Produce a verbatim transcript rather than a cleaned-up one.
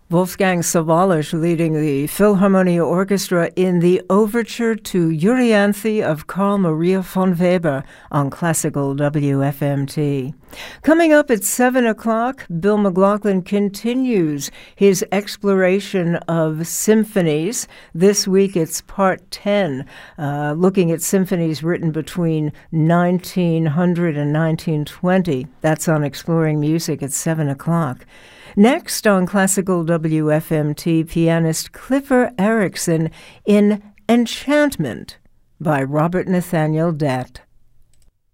Wolfgang Sawallisch leading the Philharmonia Orchestra in the overture to Euryanthe of Carl Maria von Weber on Classical W F M T. Coming up at seven o'clock, Bill McLaughlin continues his exploration of symphonies. This week it's part ten, uh, looking at symphonies written between nineteen hundred and nineteen twenty. That's on Exploring Music at seven o'clock. Next on Classical W F M T, pianist Clifford Erickson in Enchantment by Robert Nathaniel Dett.